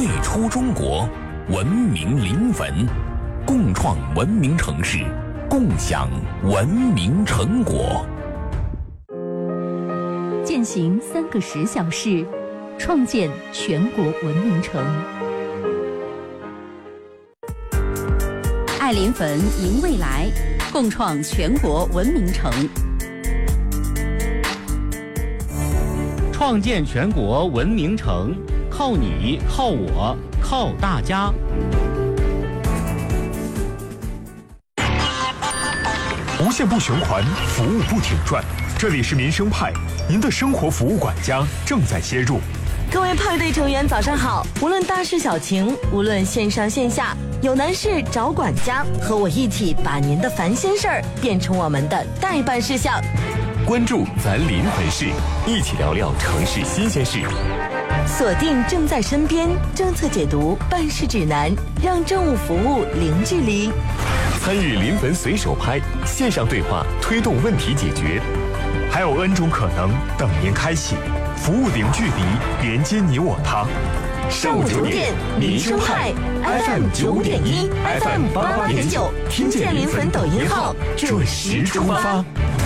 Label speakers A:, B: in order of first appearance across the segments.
A: 最初中国，文明临汾，共创文明城市，共享文明成果。
B: 践行3个10小时，创建全国文明城。爱临汾，迎未来，共创全国文明城。
C: 创建全国文明城，靠你，靠我，靠大家。
D: 无限不循环，服务不停转。这里是民生派，您的生活服务管家正在接入。
E: 各位派对成员早上好，无论大事小情，无论线上线下，有难事找管家，和我一起把您的烦心事儿变成我们的待办事项。
D: 关注咱临汾市，一起聊聊城市新鲜事。
E: 锁定正在身边政策解读办事指南，让政务服务零距离。
D: 参与临汾随手拍线上对话，推动问题解决。还有 N 种可能等您开启，服务零距离，连接你我他。
E: 上午9点，民生派 FM 9.1 FM 88.9，听见临汾抖音号，准时出发。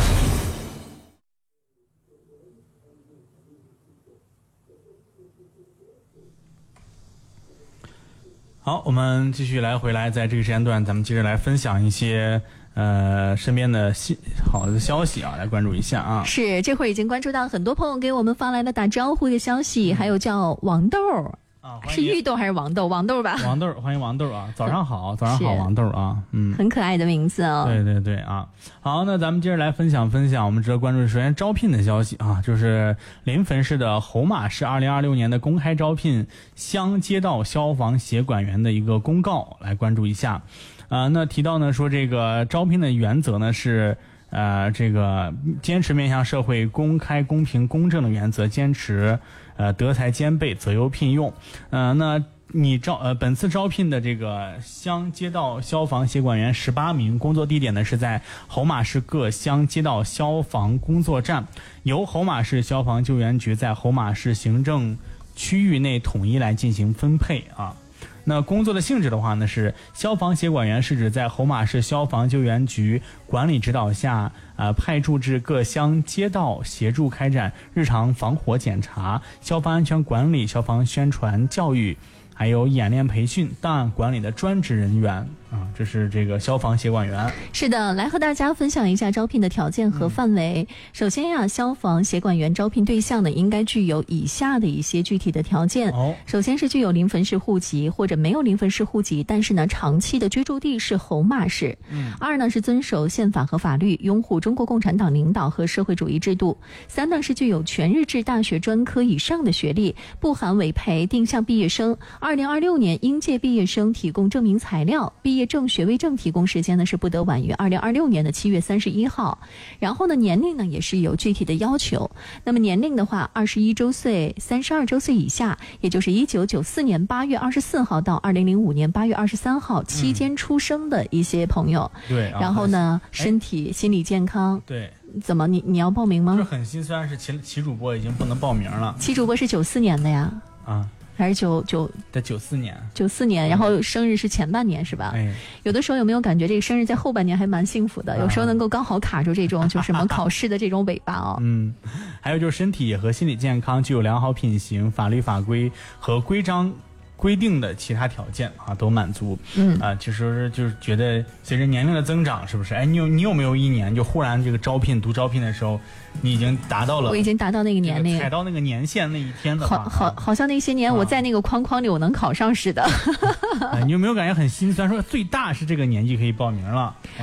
C: 好，我们继续回来，在这个时间段，咱们接着来分享一些身边的好的消息啊，来关注一下啊。
B: 是，这会儿已经关注到很多朋友给我们发来了打招呼的消息，还有叫王豆啊，是玉豆还是王豆？王豆吧。
C: 王豆，欢迎王豆啊！早上好，早上好，王豆啊，
B: 很可爱的名字哦。
C: 对对对啊，好，那咱们接着来分享我们值得关注的，首先招聘的消息啊，就是临汾市的侯马市2026年的公开招聘乡街道消防协管员的一个公告，来关注一下。那提到呢说这个招聘的原则呢是这个坚持面向社会公开公平公正的原则，坚持德才兼备，择优聘用。那你本次招聘的这个乡街道消防协管员18名，工作地点呢是在侯马市各乡街道消防工作站，由侯马市消防救援局在侯马市行政区域内统一来进行分配啊。那工作的性质的话呢，是消防协管员是指在侯马市消防救援局管理指导下，派驻至各乡街道，协助开展日常防火检查、消防安全管理、消防宣传教育，还有演练培训、档案管理的专职人员啊，这是这个消防协管员。
B: 是的，来和大家分享一下招聘的条件和范围。首先呀，消防协管员招聘对象呢，应该具有以下的一些具体的条件。首先是具有临汾市户籍或者没有临汾市户籍，但是呢长期的居住地是侯马市。二呢是遵守宪法和法律，拥护中国共产党领导和社会主义制度。三呢是具有全日制大学专科以上的学历，不含委培定向毕业生。2026年应届毕业生提供证明材料，毕业证、学位证提供时间呢是不得晚于2026年的7月31号。然后呢，年龄呢也是有具体的要求。那么年龄的话，21周岁、32周岁以下，也就是1994年8月24号到2005年8月23号期间出生的一些朋友。
C: 对。
B: 然后呢，身体、心理健康。
C: 对。
B: 怎么你要报名吗？
C: 就是很心酸，是齐主播已经不能报名了。
B: 齐主播是94年的呀。
C: 啊。
B: 还是
C: 在94
B: 年，然后生日是前半年是吧？有的时候有没有感觉这个生日在后半年还蛮幸福的？有时候能够刚好卡住这种就什么考试的这种尾巴哦。
C: 还有就是身体和心理健康，具有良好品行，法律法规和规章规定的其他条件啊都满足。其实就是觉得随着年龄的增长，是不是？你有没有一年就忽然这个读招聘的时候，你已经达到了？
B: 我已经达到那个年龄，
C: 踩到那个年限那一天的话，
B: 好像那些年我在那个框框里我能考上似的。
C: 你有没有感觉很心酸？说最大是这个年纪可以报名了。